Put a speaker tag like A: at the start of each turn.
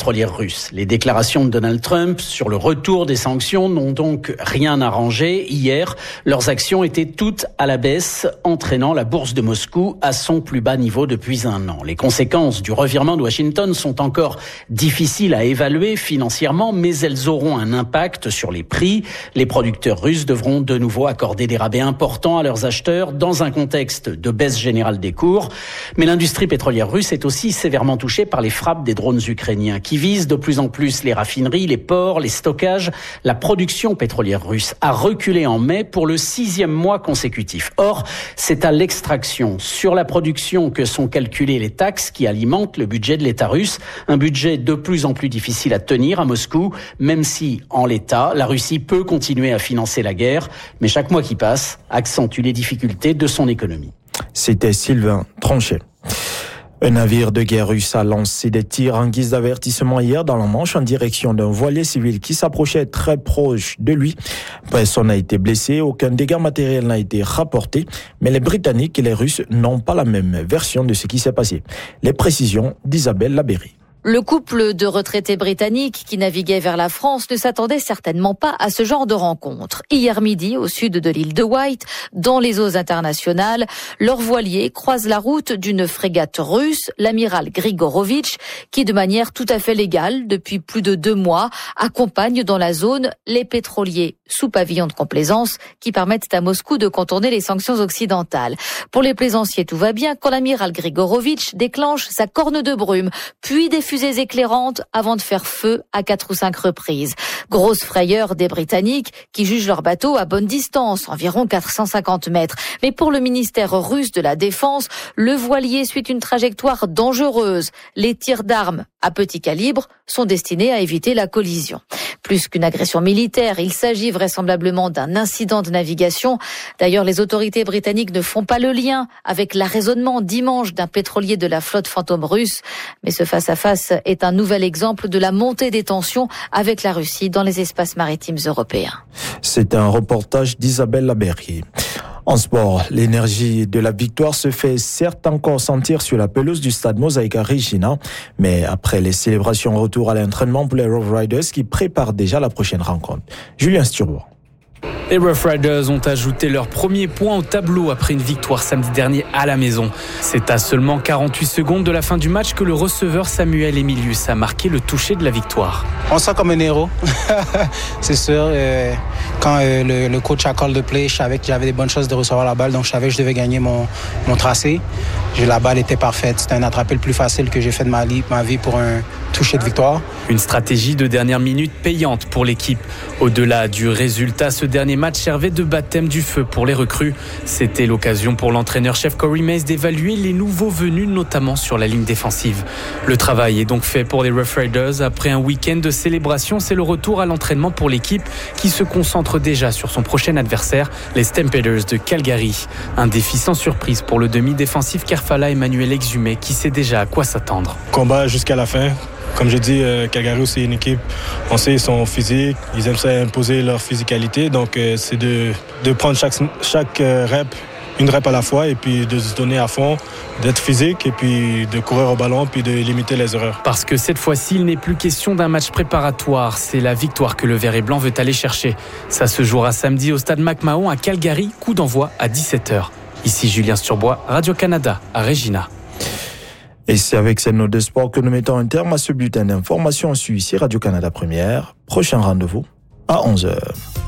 A: pétrolière russe. Les déclarations de Donald Trump sur le retour des sanctions n'ont donc rien arrangé. Hier, leurs actions étaient toutes à la baisse, entraînant la bourse de Moscou à son plus bas niveau depuis un an. Les conséquences du revirement de Washington sont encore difficiles à évaluer financièrement, mais elles auront un impact sur les prix. Les producteurs russes devront de nouveau accorder des rabais importants à leurs acheteurs dans un contexte de baisse générale des cours. Mais l'industrie pétrolière russe est aussi sévèrement touchée par les frappes des drones ukrainiens qui visent de plus en plus les raffineries, les ports, les stockages. La production pétrolière russe a reculé en mai pour le 6e mois consécutif. Or, c'est à l'extraction, sur la production, que sont calculées les taxes qui alimentent le budget de l'État russe. Un budget de plus en plus difficile à tenir à Moscou, même si, en l'état, la Russie peut continuer à financer la guerre. Mais chaque mois qui passe accentue les difficultés de son économie.
B: C'était Sylvain Tronchet. Un navire de guerre russe a lancé des tirs en guise d'avertissement hier dans la Manche en direction d'un voilier civil qui s'approchait très proche de lui. Personne n'a été blessé, aucun dégât matériel n'a été rapporté, mais les Britanniques et les Russes n'ont pas la même version de ce qui s'est passé. Les précisions d'Isabelle Labéry.
C: Le couple de retraités britanniques qui naviguait vers la France ne s'attendait certainement pas à ce genre de rencontre. Hier midi, au sud de l'île de Wight, dans les eaux internationales, leur voilier croise la route d'une frégate russe, l'amiral Grigorovitch, qui de manière tout à fait légale, depuis plus de 2 mois, accompagne dans la zone les pétroliers sous pavillon de complaisance qui permettent à Moscou de contourner les sanctions occidentales. Pour les plaisanciers, tout va bien quand l'amiral Grigorovitch déclenche sa corne de brume, puis des fusées éclairantes avant de faire feu à 4 ou 5 reprises. Grosse frayeur des Britanniques qui jugent leur bateau à bonne distance, environ 450 mètres. Mais pour le ministère russe de la Défense, le voilier suit une trajectoire dangereuse. Les tirs d'armes à petit calibre sont destinés à éviter la collision. Plus qu'une agression militaire, il s'agit vraisemblablement d'un incident de navigation. D'ailleurs, les autorités britanniques ne font pas le lien avec l'arraisonnement dimanche d'un pétrolier de la flotte fantôme russe. Mais ce face-à-face est un nouvel exemple de la montée des tensions avec la Russie dans les espaces maritimes européens.
B: C'est un reportage d'Isabelle Labéry. En sport, l'énergie de la victoire se fait certes encore sentir sur la pelouse du stade Mosaïque à Regina, mais après les célébrations, retour à l'entraînement pour les Rough Riders qui préparent déjà la prochaine rencontre. Julien Sturbois.
D: Les Rough Riders ont ajouté leur premier point au tableau après une victoire samedi dernier à la maison. C'est à seulement 48 secondes de la fin du match que le receveur Samuel Emilius a marqué le toucher de la victoire.
E: On sent comme un héros, c'est sûr. Quand le coach a call de play, je savais que j'avais des bonnes chances de recevoir la balle, donc je savais que je devais gagner mon tracé. La balle était parfaite. C'était un attrapé le plus facile que j'ai fait de ma vie pour un toucher de victoire.
D: Une stratégie de dernière minute payante pour l'équipe. Au-delà du résultat, ce dernier match servait de baptême du feu pour les recrues. C'était l'occasion pour l'entraîneur-chef Corey Mays d'évaluer les nouveaux venus, notamment sur la ligne défensive. Le travail est donc fait pour les Rough Riders. Après un week-end de célébration, c'est le retour à l'entraînement pour l'équipe qui se concentre déjà sur son prochain adversaire, les Stampeders de Calgary. Un défi sans surprise pour le demi-défensif Kerfala Emmanuel Exumé qui sait déjà à quoi s'attendre.
F: Combat jusqu'à la fin. Comme je dis, Calgary, c'est une équipe, on sait, ils sont physiques, ils aiment ça imposer leur physicalité. Donc, c'est de prendre chaque rep, une rep à la fois, et puis de se donner à fond, d'être physique, et puis de courir au ballon, puis de limiter les erreurs.
D: Parce que cette fois-ci, il n'est plus question d'un match préparatoire. C'est la victoire que le vert et blanc veut aller chercher. Ça se jouera samedi au stade McMahon à Calgary, coup d'envoi à 17h. Ici Julien Sturbois, Radio-Canada, à Regina.
B: Et c'est avec cette note de sport que nous mettons un terme à ce bulletin d'information. On suit ici Radio-Canada Première. Prochain rendez-vous à 11h.